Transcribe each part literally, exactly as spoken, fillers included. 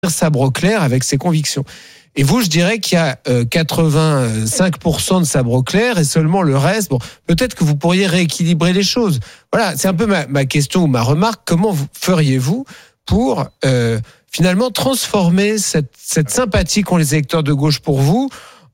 sabre au clair avec ses convictions. Et vous, je dirais qu'il y a euh, quatre-vingt-cinq pour cent de sabre au clair et seulement le reste. Bon, peut-être que vous pourriez rééquilibrer les choses. Voilà, c'est un peu ma, ma question ou ma remarque. Comment vous, feriez-vous pour euh, finalement transformer cette, cette sympathie qu'ont les électeurs de gauche pour vous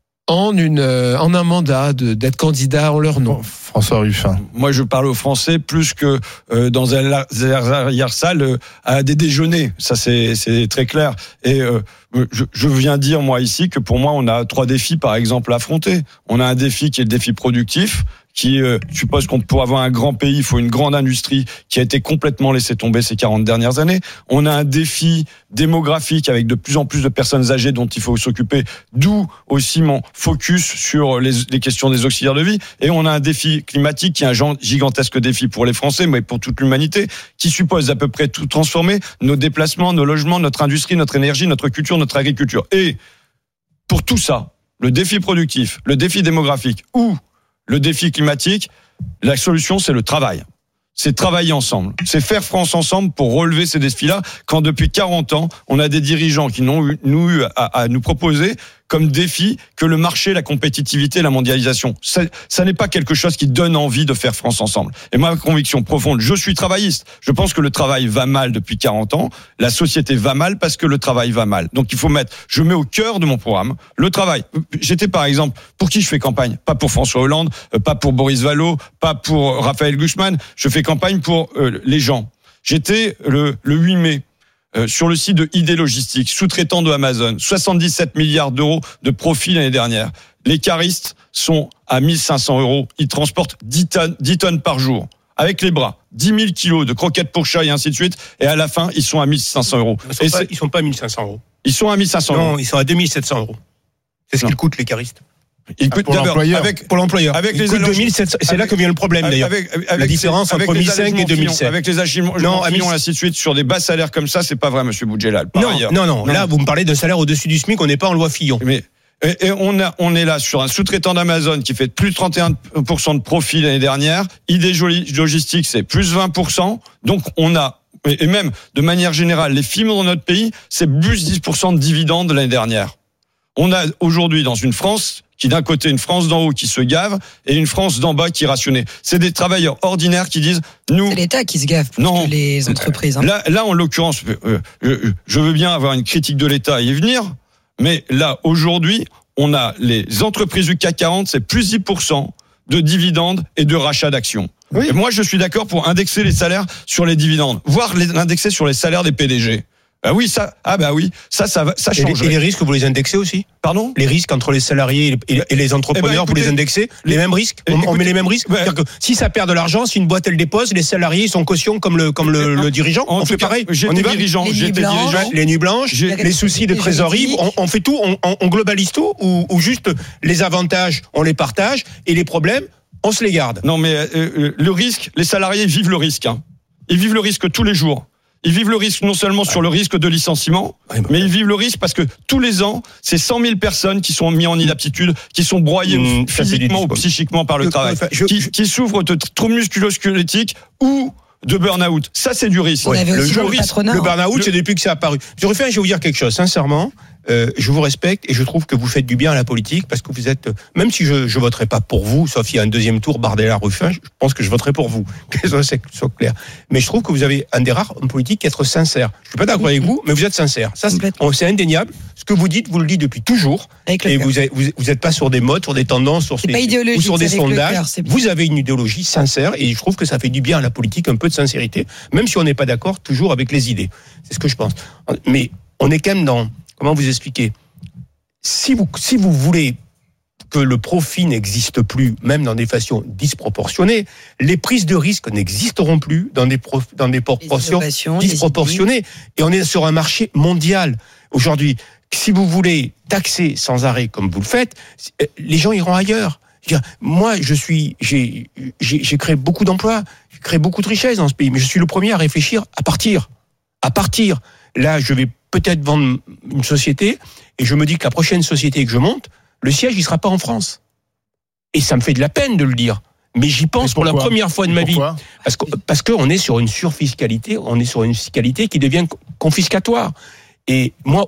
en une euh, en un mandat de, d'être candidat en leur nom? François Ruffin. Moi, je parle aux Français plus que euh, dans un arrière-salle euh, à des déjeuners. Ça, c'est, c'est très clair. Et euh, je, je viens dire, moi, ici, que pour moi, on a trois défis, par exemple, à affronter. On a un défi qui est le défi productif, qui euh, suppose qu'on pour avoir un grand pays, il faut une grande industrie qui a été complètement laissée tomber ces quarante dernières années. On a un défi démographique avec de plus en plus de personnes âgées dont il faut s'occuper, d'où aussi mon focus sur les, les questions des auxiliaires de vie. Et on a un défi climatique qui est un gigantesque défi pour les Français, mais pour toute l'humanité, qui suppose d'à peu près tout transformer, nos déplacements, nos logements, notre industrie, notre énergie, notre culture, notre agriculture. Et pour tout ça, le défi productif, le défi démographique ou le défi climatique, la solution, c'est le travail. C'est travailler ensemble. C'est faire France ensemble pour relever ces défis-là, quand depuis quarante ans, on a des dirigeants qui n'ont eu, nous eu à, à nous proposer comme défi que le marché, la compétitivité, la mondialisation. Ça, ça n'est pas quelque chose qui donne envie de faire France ensemble. Et ma conviction profonde, je suis travailliste. Je pense que le travail va mal depuis quarante ans. La société va mal parce que le travail va mal. Donc il faut mettre, je mets au cœur de mon programme le travail. J'étais par exemple, pour qui je fais campagne? Pas pour François Hollande, pas pour Boris Vallaud, pas pour Raphaël Glucksmann. Je fais campagne pour euh, les gens. J'étais le, le huit mai. Euh, sur le site de I D Logistique, sous-traitant de Amazon, soixante-dix-sept milliards d'euros de profit l'année dernière. Les caristes sont à mille cinq cents euros. Ils transportent dix tonnes, dix tonnes par jour. Avec les bras. dix mille kilos de croquettes pour chat et ainsi de suite. Et à la fin, ils sont à mille cinq cents euros. Ils sont, pas, ils sont pas à mille cinq cents euros. Ils sont à mille cinq cents euros. Non, ils sont à deux mille sept cents euros. C'est ce qu'ils coûtent, les caristes. Il coûte pour l'employeur. Avec, pour l'employeur. Avec il les coûte deux mille sept cents. C'est avec, là que vient le problème d'ailleurs. Avec, avec, la différence entre mille cinq et deux mille sept. Avec les agitements, non, et ainsi de suite, sur des bas salaires comme ça, c'est pas vrai, monsieur Boudjelal. Non, non, non, non. Là, vous me parlez d'un salaire au-dessus du SMIC, on n'est pas en loi Fillon. Mais, et, et on a, on est là sur un sous-traitant d'Amazon qui fait plus de trente et un pour cent de profit l'année dernière. I D Logistique, c'est plus vingt pour cent. Donc, on a, et même, de manière générale, les films dans notre pays, c'est plus dix pour cent de dividendes l'année dernière. On a aujourd'hui dans une France qui d'un côté une France d'en haut qui se gave et une France d'en bas qui est rationnée. C'est des travailleurs ordinaires qui disent nous. C'est l'État qui se gave plus non, que les entreprises. Hein. Là, là en l'occurrence, euh, euh, je veux bien avoir une critique de l'État et y venir, mais là aujourd'hui, on a les entreprises du C A C quarante, c'est plus dix pour cent de dividendes et de rachats d'actions. Oui. Et moi, je suis d'accord pour indexer les salaires sur les dividendes, voire les indexer sur les salaires des P D G. Ah oui, ça, ah bah oui, ça, ça, ça change. Et, et les risques, vous les indexez aussi? Pardon? Les risques entre les salariés et les, et les entrepreneurs, eh ben, écoutez, vous les indexez? Les, les mêmes risques? On, écoutez, on met les mêmes risques? Bah, c'est-à-dire que si ça perd de l'argent, si une boîte elle dépose, les salariés sont cautions comme le, comme le, le dirigeant. On fait pareil. J'étais dirigeant, les j'étais dirigeant. Les nuits blanches, les soucis de trésorerie, on, on fait tout, on, on globalise tout, ou, ou juste les avantages, on les partage, et les problèmes, on se les garde. Non, mais euh, le risque, les salariés vivent le risque. Hein. Ils vivent le risque tous les jours. Ils vivent le risque non seulement sur le risque de licenciement, mais ils vivent le risque parce que tous les ans, c'est cent mille personnes qui sont mises en inaptitude, qui sont broyées mmh, physiquement ou psychiquement par le je, travail, enfin, je, qui, je, qui souffrent de troubles musculo-squelettiques ou de burn-out. Ça, c'est du risque. Ouais, le, le, risque le burn-out, c'est depuis que ça a apparu. Je refais, je vais vous dire quelque chose, sincèrement. Euh, je vous respecte et je trouve que vous faites du bien à la politique parce que vous êtes, même si je ne voterai pas pour vous, sauf il y a un deuxième tour, Bardella-Ruffin, je pense que je voterai pour vous, que ça soit clair. Mais je trouve que vous avez un des rares hommes politiques qui est être sincère. Je ne suis pas d'accord avec vous, mais vous êtes sincère. Ça, c'est, c'est indéniable. Ce que vous dites, vous le dites depuis toujours. Et vous n'êtes vous, vous pas sur des modes, sur des tendances, sur, des, ou sur des sondages. Cœur, vous avez une idéologie sincère et je trouve que ça fait du bien à la politique, un peu de sincérité, même si on n'est pas d'accord toujours avec les idées. C'est ce que je pense. Mais on est quand même dans... Comment vous expliquer? Si vous, si vous voulez que le profit n'existe plus, même dans des façons disproportionnées, les prises de risque n'existeront plus dans des, prof, dans des proportions disproportionnées. Et on est sur un marché mondial. Aujourd'hui, si vous voulez taxer sans arrêt comme vous le faites, les gens iront ailleurs. Moi, je suis, j'ai, j'ai, j'ai créé beaucoup d'emplois, j'ai créé beaucoup de richesses dans ce pays, mais je suis le premier à réfléchir à partir. À partir. Là, je vais peut-être vendre une société et je me dis que la prochaine société que je monte, le siège, il sera pas en France. Et ça me fait de la peine de le dire. Mais j'y pense pour la première fois de ma vie. Parce que, parce qu'on est sur une surfiscalité, on est sur une fiscalité qui devient confiscatoire. Et moi,